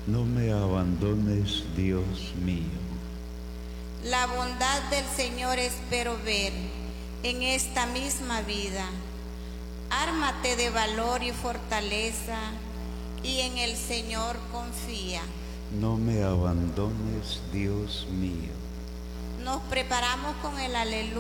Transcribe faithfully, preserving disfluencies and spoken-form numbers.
No me abandones, Dios mío. La bondad del Señor espero ver en esta misma vida. Ármate de valor y fortaleza, y en el Señor confía. No me abandones, Dios mío. Nos preparamos con el aleluya.